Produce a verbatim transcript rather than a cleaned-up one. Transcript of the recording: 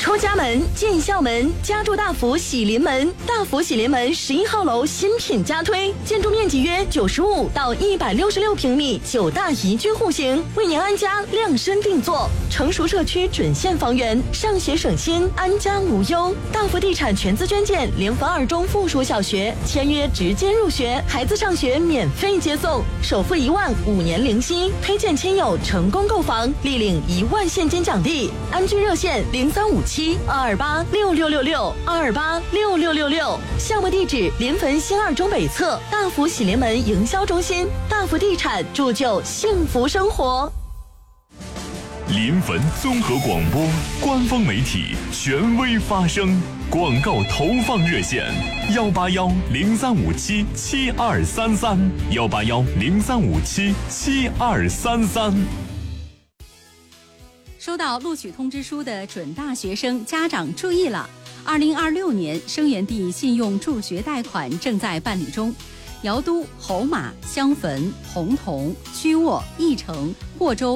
出家门，进校门，家住大福喜临门。大福喜临门十一号楼新品加推，建筑面积约九十五到一百六十六平米，九大宜居户型，为您安家量身定做。成熟社区准现房源，上学省心，安家无忧。大福地产全资捐建联防二中附属小学，签约直接入学，孩子上学免费接送，首付一万，五年零息。推荐亲友成功购房，立领一万现金奖励。安居热线零三五七二二八六六六六二二八六六六六。项目地址：临汾新二中北侧大福喜临门营销中心。大福地产铸就幸福生活。 临汾综合广播官方媒体，权威发声。广告投放热线：幺八幺零三五七七二三三，幺八幺零三五七七二三三。 收到录取通知书的准大学生家长注意了！二零二六年生源地信用助学贷款正在办理中，姚都、侯马、襄汾、洪洞、曲沃、义城、霍州。